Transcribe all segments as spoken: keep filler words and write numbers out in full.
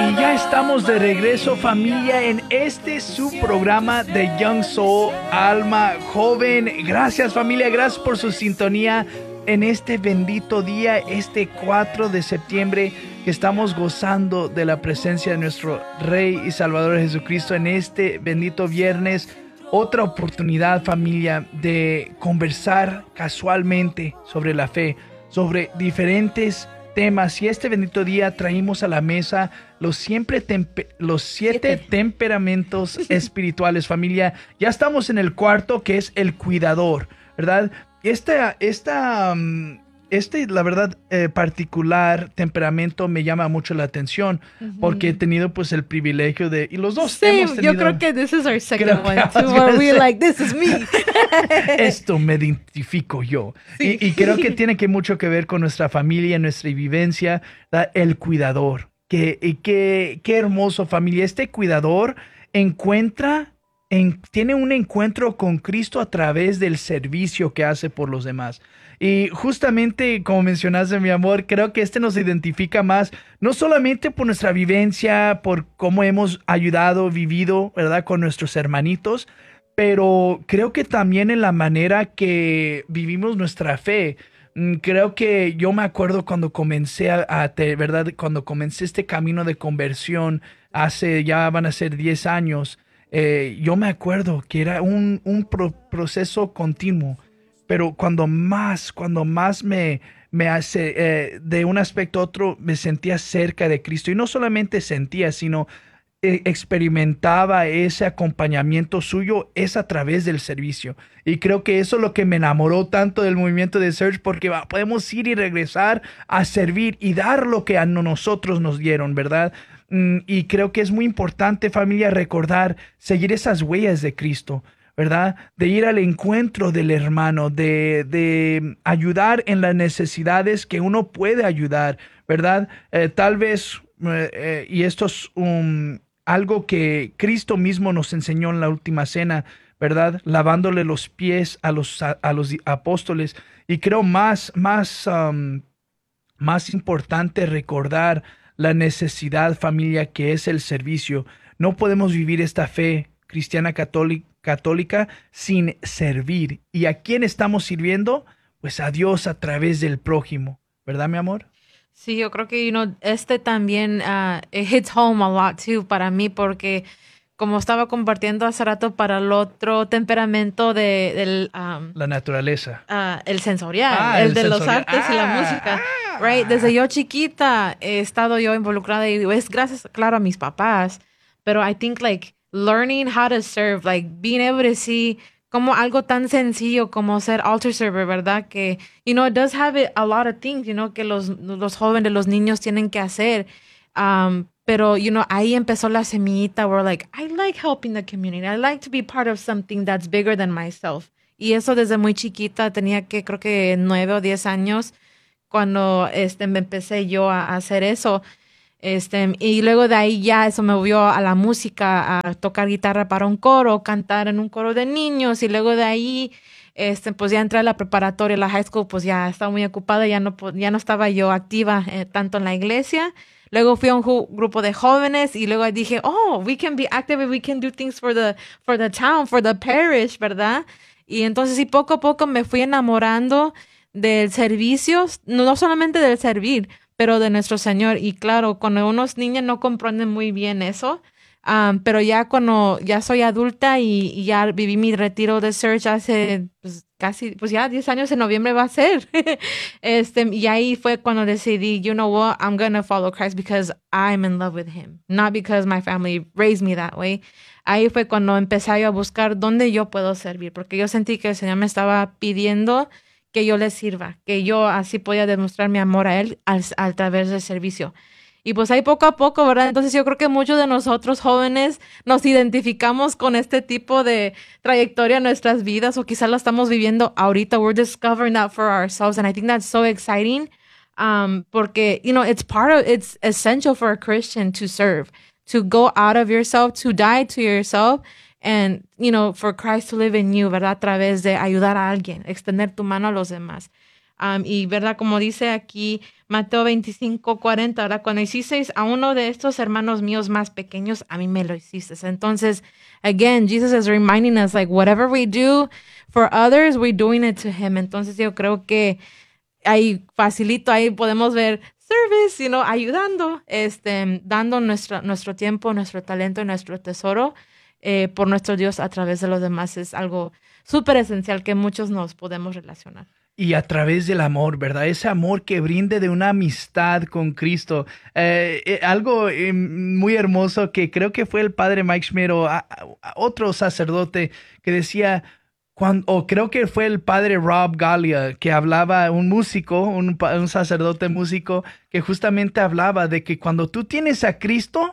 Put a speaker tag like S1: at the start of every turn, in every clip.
S1: Y ya estamos de regreso, familia, en este su programa de Young Soul, Alma Joven. Gracias, familia, gracias por su sintonía en este bendito día, este cuatro de septiembre, que estamos gozando de la presencia de nuestro Rey y Salvador Jesucristo en este bendito viernes. Otra oportunidad, familia, de conversar casualmente sobre la fe, sobre diferentes temas. Y este bendito día traímos a la mesa los, siempre tempe- los siete, siete temperamentos espirituales, familia. Ya estamos en el cuarto, que es el cuidador, ¿verdad? Esta, esta, um, este, la verdad, eh, particular temperamento me llama mucho la atención, uh-huh. porque he tenido pues el privilegio de, y los dos
S2: sí,
S1: hemos tenido.
S2: Yo creo que this is our second one too, where we're like, this is me.
S1: Esto me identifico yo. Sí. Y, y creo que tiene que mucho que ver con nuestra familia, nuestra vivencia, ¿verdad? El cuidador. Que, y que, qué hermoso, familia. Este cuidador encuentra, en, tiene un encuentro con Cristo a través del servicio que hace por los demás. Y justamente, como mencionaste, mi amor, creo que este nos identifica más, no solamente por nuestra vivencia, por cómo hemos ayudado, vivido, ¿verdad?, con nuestros hermanitos, pero creo que también en la manera que vivimos nuestra fe. Creo que yo me acuerdo cuando comencé a, a ¿verdad?, cuando comencé este camino de conversión, hace ya van a ser diez años, eh, yo me acuerdo que era un, un pro- proceso continuo. Pero cuando más, cuando más me, me hace, eh, de un aspecto a otro, me sentía cerca de Cristo. Y no solamente sentía, sino eh, experimentaba ese acompañamiento suyo, es a través del servicio. Y creo que eso es lo que me enamoró tanto del movimiento de Search, porque va, podemos ir y regresar a servir y dar lo que a nosotros nos dieron, ¿verdad? Mm, y creo que es muy importante, familia, recordar, seguir esas huellas de Cristo, ¿verdad? De ir al encuentro del hermano, de, de ayudar en las necesidades que uno puede ayudar, ¿verdad? Eh, tal vez, eh, eh, y esto es um, algo que Cristo mismo nos enseñó en la última cena, ¿verdad? Lavándole los pies a los, a, a los apóstoles. Y creo más, más, um, más importante recordar la necesidad, familia, que es el servicio. No podemos vivir esta fe cristiana católica católica sin servir. ¿Y a quién estamos sirviendo? Pues a Dios a través del prójimo, ¿verdad, mi amor?
S2: Sí, yo creo que you know, este también uh, it hits home a lot too para mí, porque como estaba compartiendo hace rato, para el otro temperamento de, del um,
S1: la naturaleza,
S2: uh, el sensorial,
S1: ah,
S2: el,
S1: el
S2: de
S1: sensorial.
S2: los artes ah, y la música, ah, right? Desde yo chiquita he estado yo involucrada, y es gracias, claro, a mis papás, pero I think like learning how to serve, like being able to see como algo tan sencillo como ser altar server, ¿verdad? Que, you know, it does have it, a lot of things, you know, que los, los jóvenes, los niños tienen que hacer. Um, pero, you know, ahí empezó la semillita where like, I like helping the community. I like to be part of something that's bigger than myself. Y eso desde muy chiquita, tenía que, creo que nueve o diez años, cuando este, me empecé yo a, a hacer eso. Este, y luego de ahí ya eso me movió a la música, a tocar guitarra para un coro, cantar en un coro de niños, y luego de ahí este, pues ya entré a la preparatoria, la high school, pues ya estaba muy ocupada, ya no, ya no estaba yo activa eh, tanto en la iglesia. Luego fui a un ju- grupo de jóvenes, y luego dije, oh, we can be active and we can do things for the, for the town, for the parish, ¿verdad? Y entonces sí, poco a poco me fui enamorando del servicio, no, no solamente del servir, pero de nuestro Señor. Y claro, cuando unos niños no comprenden muy bien eso, um, pero ya cuando ya soy adulta y, y ya viví mi retiro de Search hace pues, casi, pues ya diez años, en noviembre va a ser. este, y ahí fue cuando decidí, you know what, I'm gonna follow Christ because I'm in love with Him, not because my family raised me that way. Ahí fue cuando empecé yo a buscar dónde yo puedo servir, porque yo sentí que el Señor me estaba pidiendo que yo le sirva, que yo así podía demostrar mi amor a Él al, a través del servicio. Y pues ahí poco a poco, ¿verdad? Entonces yo creo que muchos de nosotros jóvenes nos identificamos con este tipo de trayectoria en nuestras vidas, o quizás la estamos viviendo ahorita. We're discovering that for ourselves, and I think that's so exciting, um, porque, you know, it's part of, it's essential for a Christian to serve, to go out of yourself, to die to yourself, and, you know, for Christ to live in you, ¿verdad? A través de ayudar a alguien, extender tu mano a los demás. Um, y, ¿verdad? Como dice aquí, Mateo veinticinco cuarenta, ¿verdad? Cuando hicisteis a uno de estos hermanos míos más pequeños, a mí me lo hicisteis. Entonces, again, Jesus is reminding us, like, whatever we do for others, we're doing it to him. Entonces, yo creo que ahí facilito, ahí podemos ver service, you know, ayudando, este, dando nuestro, nuestro tiempo, nuestro talento y nuestro tesoro eh, por nuestro Dios a través de los demás. Es algo súper esencial que muchos nos podemos relacionar.
S1: Y a través del amor, ¿verdad? Ese amor que brinde de una amistad con Cristo. Eh, eh, algo eh, muy hermoso que creo que fue el padre Mike Schmidt o a, a otro sacerdote que decía, cuando, o creo que fue el padre Rob Gallia, que hablaba, un músico, un, un sacerdote músico, que justamente hablaba de que cuando tú tienes a Cristo,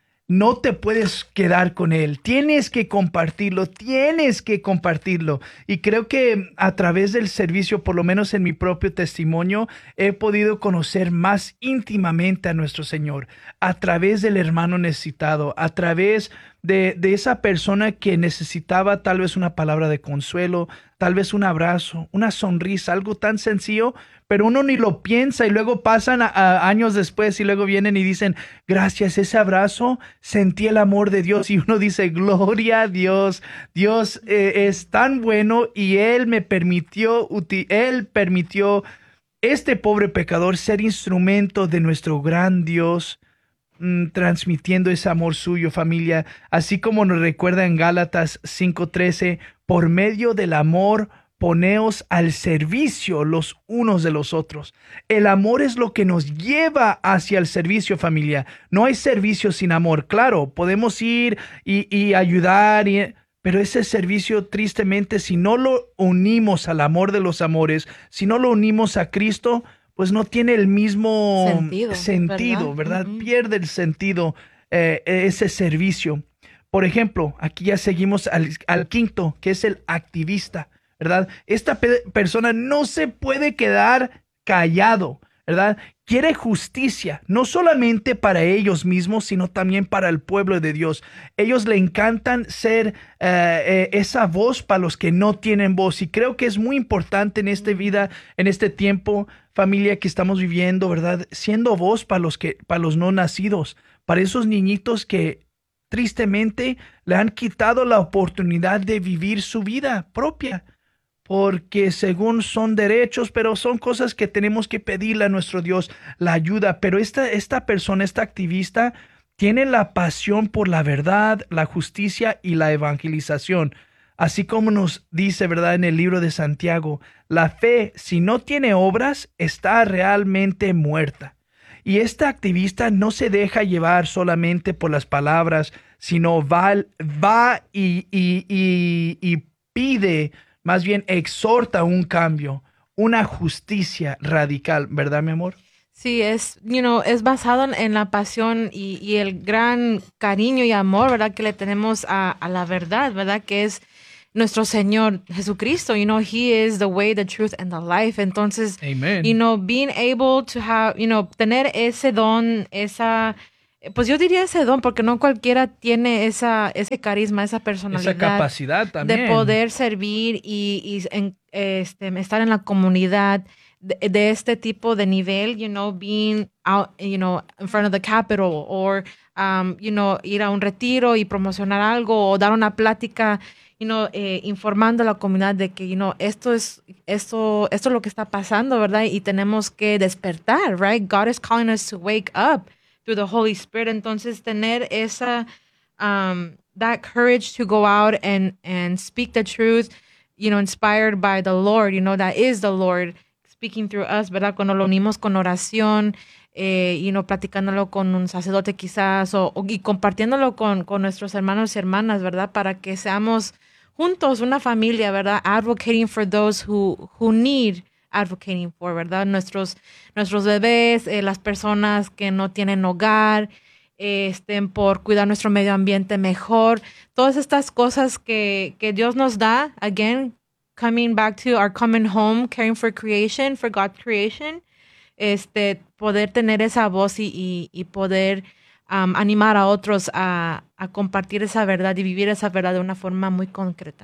S1: no te puedes quedar con él, tienes que compartirlo, tienes que compartirlo. Y creo que a través del servicio, por lo menos en mi propio testimonio, he podido conocer más íntimamente a nuestro Señor, a través del hermano necesitado, a través de, de esa persona que necesitaba tal vez una palabra de consuelo, tal vez un abrazo, una sonrisa, algo tan sencillo, pero uno ni lo piensa y luego pasan a, a años después y luego vienen y dicen, gracias, ese abrazo, sentí el amor de Dios. Y uno dice, gloria a Dios, Dios eh, es tan bueno y Él me permitió, Él permitió este pobre pecador ser instrumento de nuestro gran Dios, mmm, transmitiendo ese amor suyo, familia. Así como nos recuerda en Gálatas cinco trece, por medio del amor, poneos al servicio los unos de los otros. El amor es lo que nos lleva hacia el servicio, familia. No hay servicio sin amor. Claro, podemos ir y, y ayudar, y, pero ese servicio, tristemente, si no lo unimos al amor de los amores, si no lo unimos a Cristo, pues no tiene el mismo sentido, sentido ¿verdad? ¿verdad? Uh-huh. Pierde el sentido eh, ese servicio. Por ejemplo, aquí ya seguimos al, al quinto, que es el activista, ¿verdad? Esta pe- persona no se puede quedar callado, ¿verdad? Quiere justicia, no solamente para ellos mismos, sino también para el pueblo de Dios. Ellos le encantan ser eh, eh, esa voz para los que no tienen voz. Y creo que es muy importante en esta vida, en este tiempo, familia, que estamos viviendo, ¿verdad? Siendo voz para los que, para los no nacidos, para esos niñitos que tristemente le han quitado la oportunidad de vivir su vida propia. Porque según son derechos, pero son cosas que tenemos que pedirle a nuestro Dios la ayuda. Pero esta, esta persona, esta activista, tiene la pasión por la verdad, la justicia y la evangelización. Así como nos dice, ¿verdad?, en el libro de Santiago, la fe, si no tiene obras, está realmente muerta. Y esta activista no se deja llevar solamente por las palabras, sino va, va y, y, y, y pide, más bien exhorta un cambio, una justicia radical, ¿verdad, mi amor?
S2: Sí, es, you know, es basado en la pasión y, y el gran cariño y amor, ¿verdad?, que le tenemos a, a la verdad, ¿verdad?, que es nuestro Señor Jesucristo. You know, He is the way, the truth, and the life. Entonces,
S1: Amen.
S2: you know, being able to have, you know, tener ese don, esa... Pues yo diría ese don, porque no cualquiera tiene esa, ese carisma, esa personalidad.
S1: Esa capacidad también.
S2: De poder servir y, y en, este, estar en la comunidad de, de este tipo de nivel, you know, being out, you know, in front of the Capitol, or, um, you know, ir a un retiro y promocionar algo, o dar una plática, you know, eh, informando a la comunidad de que, you know, esto es, esto, esto es lo que está pasando, ¿verdad? Y tenemos que despertar, right? God is calling us to wake up through the Holy Spirit. Entonces, tener esa, um, that courage to go out and, and speak the truth, you know, inspired by the Lord, you know, that is the Lord speaking through us, ¿verdad? Cuando lo unimos con oración, eh, you know, platicándolo con un sacerdote quizás, o, o y compartiéndolo con, con nuestros hermanos y hermanas, ¿verdad? Para que seamos juntos una familia, ¿verdad? Advocating for those who, who need advocating for, ¿verdad? Nuestros, nuestros bebés, eh, las personas que no tienen hogar, eh, estén por cuidar nuestro medio ambiente mejor. Todas estas cosas que, que Dios nos da, again, coming back to our common home, caring for creation, for God's creation, este, poder tener esa voz y, y, y poder um, animar a otros a, a compartir esa verdad y vivir esa verdad de una forma muy concreta.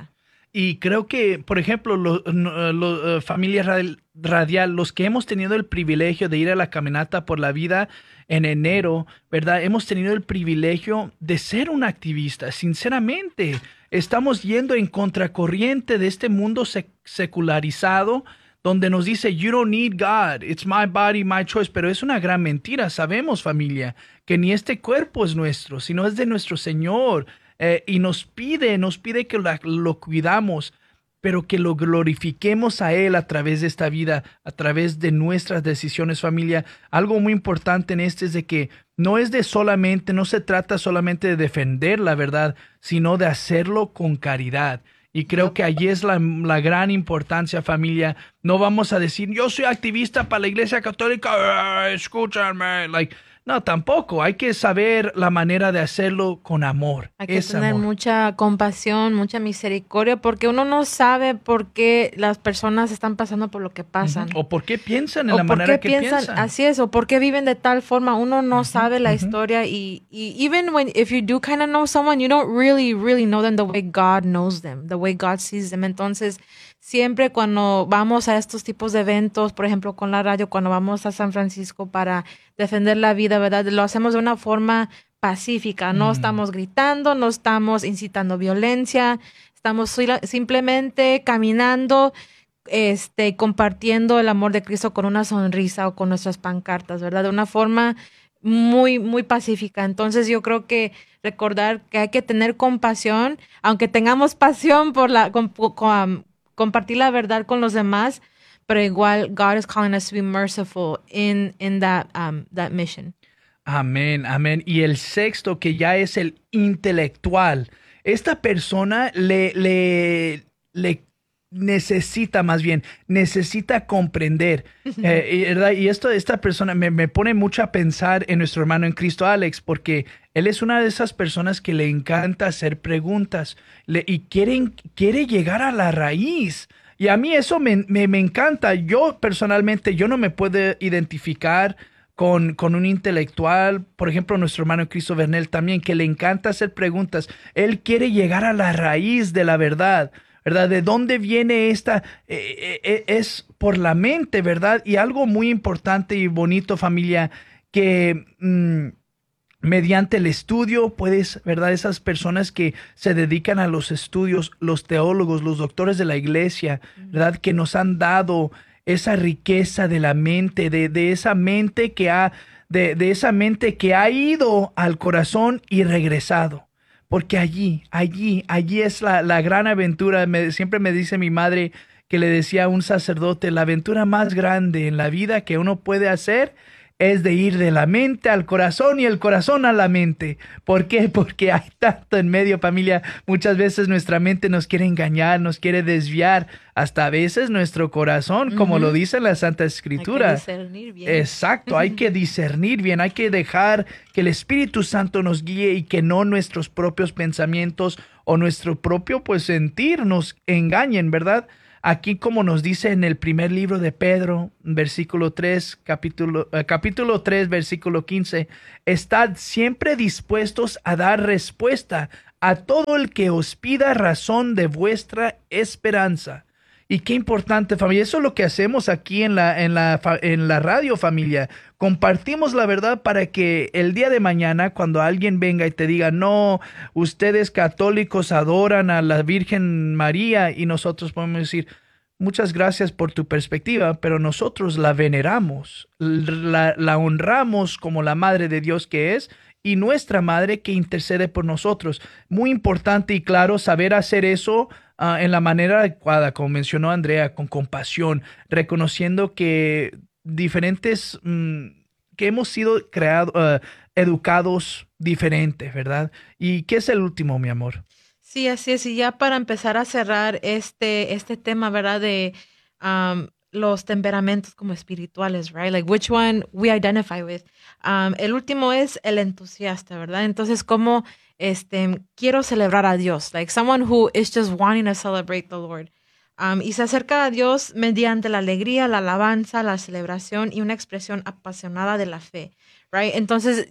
S1: Y creo que, por ejemplo, lo, no, lo, uh, familia radial, los que hemos tenido el privilegio de ir a la caminata por la vida en enero, ¿verdad? Hemos tenido el privilegio de ser un activista. Sinceramente, estamos yendo en contracorriente de este mundo sec secularizado, donde nos dice, you don't need God, it's my body, my choice. Pero es una gran mentira. Sabemos, familia, que ni este cuerpo es nuestro, sino es de nuestro Señor. Eh, y nos pide, nos pide que la, lo cuidamos, pero que lo glorifiquemos a Él a través de esta vida, a través de nuestras decisiones, familia. Algo muy importante en este es de que no es de solamente, no se trata solamente de defender la verdad, sino de hacerlo con caridad. Y creo que allí es la, la gran importancia, familia. No vamos a decir, yo soy activista para la Iglesia Católica, escúchame, like... No, tampoco. Hay que saber la manera de hacerlo con amor.
S2: Hay que
S1: es
S2: tener
S1: amor.
S2: mucha compasión, mucha misericordia, porque uno no sabe por qué las personas están pasando por lo que pasan.
S1: Uh-huh. O por qué piensan en
S2: o
S1: la
S2: por
S1: manera
S2: qué
S1: que
S2: piensan.
S1: piensan.
S2: Así es, o por qué viven de tal forma. Uno no
S1: Uh-huh.
S2: sabe la
S1: Uh-huh.
S2: historia y, y even when, if you do kind of know someone, you don't really, really know them the way God knows them, the way God sees them. Entonces, siempre cuando vamos a estos tipos de eventos, por ejemplo, con la radio, cuando vamos a San Francisco para defender la vida, ¿verdad? Lo hacemos de una forma pacífica. No mm. estamos gritando, no estamos incitando violencia, estamos simplemente caminando, este, compartiendo el amor de Cristo con una sonrisa o con nuestras pancartas, ¿verdad? De una forma muy, muy pacífica. Entonces yo creo que recordar que hay que tener compasión, aunque tengamos pasión por la... Con, con, compartir la verdad con los demás, pero igual God is calling us to be merciful in, in that, um, that mission.
S1: Amén, amén. Y el sexto, que ya es el intelectual. Esta persona le, le, le necesita, más bien, necesita comprender. eh, ¿verdad? Y esto, esta persona me, me pone mucho a pensar en nuestro hermano en Cristo, Alex, porque él es una de esas personas que le encanta hacer preguntas le, y quieren, quiere llegar a la raíz. Y a mí eso me, me, me encanta. Yo personalmente, yo no me puedo identificar con, con un intelectual. Por ejemplo, nuestro hermano Cristo Bernel también, que le encanta hacer preguntas. Él quiere llegar a la raíz de la verdad, ¿verdad? ¿De dónde viene esta? Eh, eh, es por la mente, ¿verdad? Y algo muy importante y bonito, familia, que... Mmm, mediante el estudio, puedes, ¿verdad? Esas personas que se dedican a los estudios, los teólogos, los doctores de la iglesia, ¿verdad? Que nos han dado esa riqueza de la mente, de, de esa mente que ha, de, de esa mente que ha ido al corazón y regresado. Porque allí, allí, allí es la, la gran aventura. Me, siempre me dice mi madre que le decía a un sacerdote, la aventura más grande en la vida que uno puede hacer es de ir de la mente al corazón y el corazón a la mente. ¿Por qué? Porque hay tanto en medio, familia. Muchas veces nuestra mente nos quiere engañar, nos quiere desviar. Hasta a veces nuestro corazón, uh-huh. como lo dice la Santa Escritura.
S2: Hay que discernir bien.
S1: Exacto, hay que discernir bien. Hay que dejar que el Espíritu Santo nos guíe y que no nuestros propios pensamientos o nuestro propio pues sentir nos engañen, ¿verdad? Aquí, como nos dice en el primer libro de Pedro, versículo tres, capítulo, eh, capítulo tres, versículo quince, estad siempre dispuestos a dar respuesta a todo el que os pida razón de vuestra esperanza. Y qué importante, familia. Eso es lo que hacemos aquí en la, en la, en la radio, familia. Compartimos la verdad para que el día de mañana, cuando alguien venga y te diga, no, ustedes católicos adoran a la Virgen María, y nosotros podemos decir, muchas gracias por tu perspectiva, pero nosotros la veneramos, la, la honramos como la Madre de Dios que es, y nuestra Madre que intercede por nosotros. Muy importante y claro saber hacer eso Uh, en la manera adecuada, como mencionó Andrea, con compasión, reconociendo que diferentes, um, que hemos sido creados, uh, educados diferentes, ¿verdad? ¿Y qué es el último, mi amor?
S2: Sí, así es. Y ya para empezar a cerrar este, este tema, ¿verdad? De um, los temperamentos como espirituales, right? Like which one we identify with. Um, el último es el entusiasta, ¿verdad? Entonces, ¿cómo este, quiero celebrar a Dios? Like someone who is just wanting to celebrate the Lord. Um, y se acerca a Dios mediante la alegría, la alabanza, la celebración y una expresión apasionada de la fe, right? Entonces,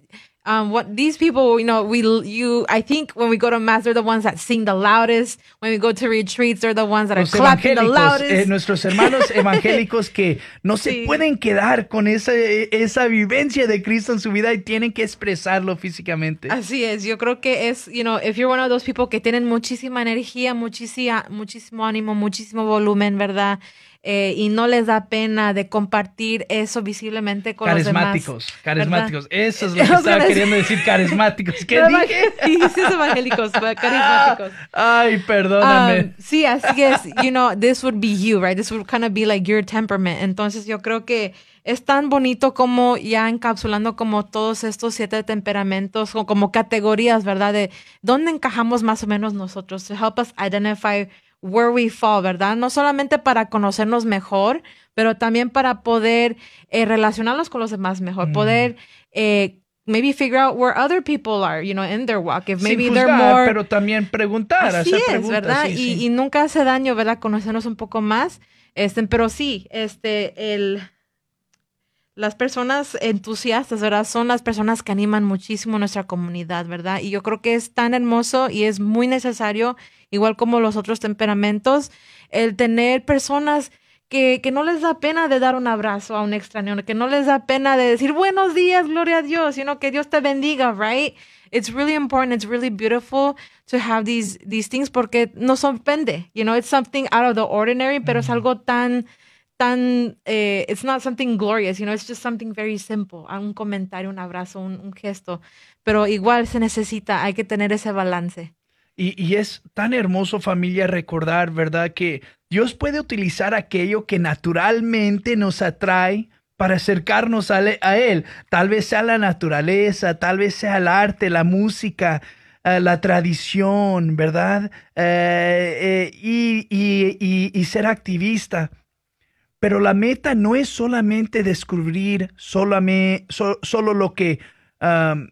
S2: Um, what these people, you know, we you. I think when we go to mass, they're the ones that sing the loudest. When we go to retreats, they're the ones that are
S1: Los
S2: clapping the
S1: evangélicos,
S2: loudest.
S1: eh, nuestros hermanos evangélicos que no se
S2: Sí.
S1: pueden quedar con esa, esa vivencia de Cristo en su vida y tienen que expresarlo físicamente.
S2: Así es, yo creo que es, you know, if you're one of those people que tienen muchísima energía, muchísima, muchísimo ánimo, muchísimo volumen, ¿verdad? Eh, y no les da pena de compartir eso visiblemente con los demás.
S1: Carismáticos, carismáticos.
S2: ¿verdad?
S1: Eso es lo que
S2: Los
S1: estaba
S2: evangelí-
S1: queriendo decir, carismáticos. ¿Qué
S2: No,
S1: dije?
S2: Dices evangélicos, carismáticos.
S1: Ay, perdóname.
S2: Um, sí, así es. You know, this would be you, right? This would kind of be like your temperament. Entonces yo creo que es tan bonito como ya encapsulando como todos estos siete temperamentos, como, como categorías, ¿verdad? De dónde encajamos más o menos nosotros, to help us identify where we fall, ¿verdad? No solamente para conocernos mejor, pero también para poder eh, relacionarnos con los demás mejor,
S1: Mm.
S2: poder eh, maybe figure out where other people are, you know, in their walk. If maybe
S1: Sin
S2: they're
S1: juzgar,
S2: more...
S1: pero también preguntar,
S2: Así
S1: hacer
S2: es,
S1: preguntas.
S2: ¿verdad?
S1: sí,
S2: y,
S1: sí.
S2: y nunca hace daño, ¿verdad? Conocernos un poco más. Este, pero sí, este, el, las personas entusiastas, ¿verdad? Son las personas que animan muchísimo nuestra comunidad, ¿verdad? Y yo creo que es tan hermoso y es muy necesario, igual como los otros temperamentos, el tener personas que, que no les da pena de dar un abrazo a un extraño, que no les da pena de decir buenos días, gloria a Dios, sino que Dios te bendiga, right? It's really important, it's really beautiful to have these, these things porque nos sorprende, you know, it's something out of the ordinary, pero es algo tan, tan, eh, it's not something glorious, you know, it's just something very simple, un comentario, un abrazo, un, un gesto, pero igual se necesita, hay que tener ese balance.
S1: Y, y es tan hermoso, familia, recordar, ¿verdad? Que Dios puede utilizar aquello que naturalmente nos atrae para acercarnos a, le- a Él. Tal vez sea la naturaleza, tal vez sea el arte, la música, eh, la tradición, ¿verdad? Eh, eh, y, y- y- y ser activista. Pero la meta no es solamente descubrir solame- so- solo lo que, um,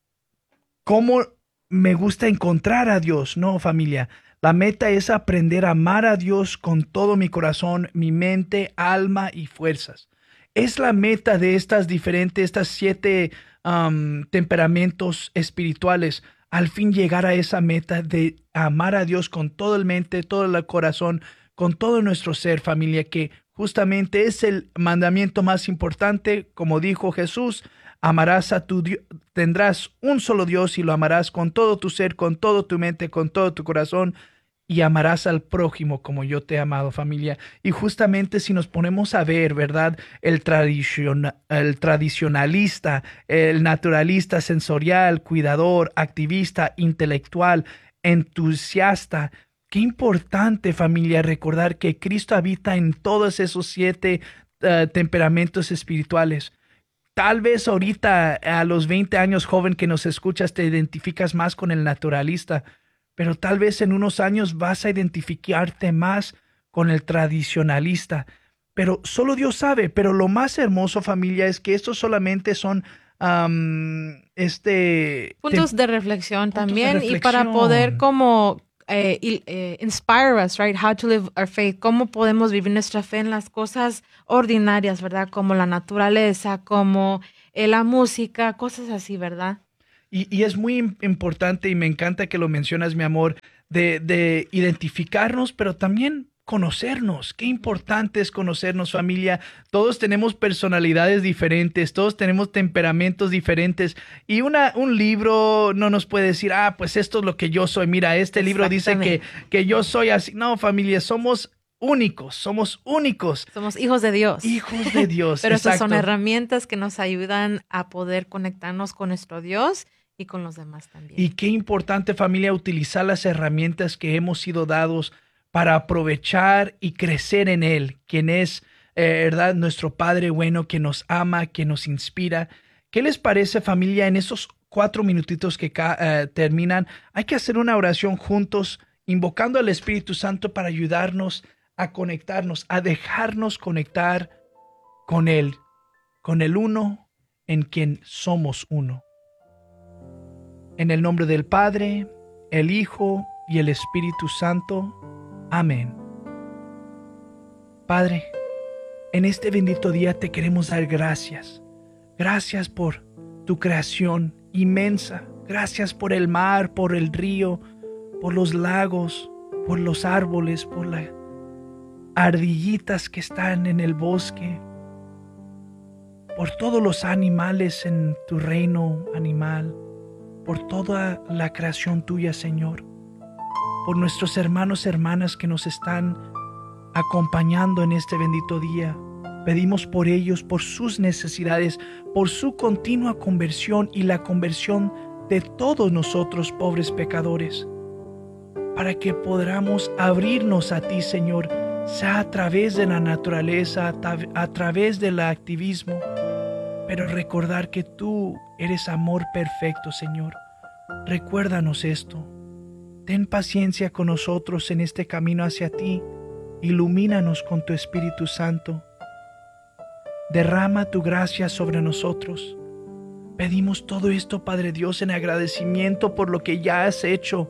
S1: cómo me gusta encontrar a Dios. No, familia. La meta es aprender a amar a Dios con todo mi corazón, mi mente, alma y fuerzas. Es la meta de estas diferentes, estas siete um, temperamentos espirituales. Al fin llegar a esa meta de amar a Dios con todo el mente, todo el corazón, con todo nuestro ser, familia, que justamente es el mandamiento más importante, como dijo Jesús. Amarás a tu Dios, tendrás un solo Dios y lo amarás con todo tu ser, con todo tu mente, con todo tu corazón, y amarás al prójimo como yo te he amado, familia. Y justamente si nos ponemos a ver, ¿verdad? El, tradiciona, el tradicionalista, el naturalista, sensorial, cuidador, activista, intelectual, entusiasta. Qué importante, familia, recordar que Cristo habita en todos esos siete uh, temperamentos espirituales. Tal vez ahorita a los veinte años, joven que nos escuchas, te identificas más con el naturalista, pero tal vez en unos años vas a identificarte más con el tradicionalista. Pero solo Dios sabe. Pero lo más hermoso, familia, es que estos solamente son um, este
S2: Puntos de reflexión
S1: puntos
S2: también
S1: de
S2: y para
S1: reflexión.
S2: poder como eh, il- eh, inspire us, right? How to live our faith. Cómo podemos vivir nuestra fe en las cosas ordinarias, ¿verdad? Como la naturaleza, como eh, la música, cosas así, ¿verdad?
S1: Y, y es muy im- importante y me encanta que lo mencionas, mi amor, de, de identificarnos, pero también conocernos. Qué importante es conocernos, familia. Todos tenemos personalidades diferentes, todos tenemos temperamentos diferentes y una, un libro no nos puede decir, ah, pues esto es lo que yo soy. Mira, este libro dice que, que yo soy así. No, familia, somos únicos, somos únicos.
S2: Somos hijos de Dios.
S1: Hijos de Dios.
S2: Pero estas son
S1: exacto.
S2: herramientas que nos ayudan a poder conectarnos con nuestro Dios y con los demás también.
S1: Y qué importante, familia, utilizar las herramientas que hemos sido dados para aprovechar y crecer en Él, quien es, eh, ¿verdad? Nuestro Padre bueno, que nos ama, que nos inspira. ¿Qué les parece, familia? En esos cuatro minutitos que uh, terminan, hay que hacer una oración juntos, invocando al Espíritu Santo para ayudarnos a conectarnos, a dejarnos conectar con Él, con el uno en quien somos uno. En el nombre del Padre, el Hijo y el Espíritu Santo. Amén. Padre, en este bendito día te queremos dar gracias. Gracias por tu creación inmensa. Gracias por el mar, por el río, por los lagos, por los árboles, por las ardillitas que están en el bosque, por todos los animales en tu reino animal, por toda la creación tuya, Señor, por nuestros hermanos y hermanas que nos están acompañando en este bendito día. Pedimos por ellos, por sus necesidades, por su continua conversión y la conversión de todos nosotros, pobres pecadores, para que podamos abrirnos a ti, Señor, sea a través de la naturaleza, a través del activismo, pero recordar que tú eres amor perfecto, Señor. Recuérdanos esto. Ten paciencia con nosotros en este camino hacia ti. Ilumínanos con tu Espíritu Santo. Derrama tu gracia sobre nosotros. Pedimos todo esto, Padre Dios, en agradecimiento por lo que ya has hecho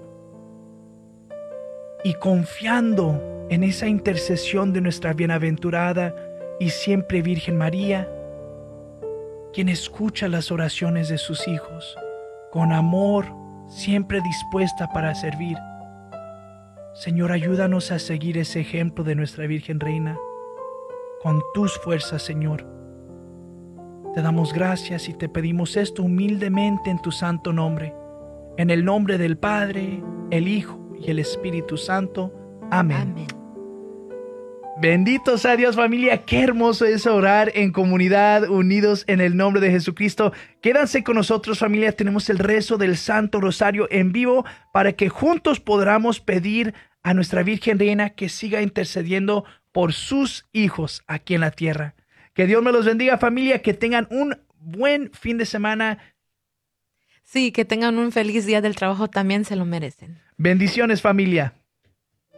S1: y confiando en esa intercesión de nuestra bienaventurada y siempre Virgen María, quien escucha las oraciones de sus hijos con amor, siempre dispuesta para servir. Señor, ayúdanos a seguir ese ejemplo de nuestra Virgen Reina con tus fuerzas, Señor. Te damos gracias y te pedimos esto humildemente en tu santo nombre, en el nombre del Padre, el Hijo y el Espíritu Santo. Amén.
S2: Amén.
S1: Bendito sea Dios, familia. Qué hermoso es orar en comunidad, unidos en el nombre de Jesucristo. Quédanse con nosotros, familia. Tenemos el rezo del Santo Rosario en vivo para que juntos podamos pedir a nuestra Virgen Reina que siga intercediendo por sus hijos aquí en la tierra. Que Dios me los bendiga, familia. Que tengan un buen fin de semana.
S2: Sí, que tengan un feliz día del trabajo. También se lo merecen.
S1: Bendiciones, familia.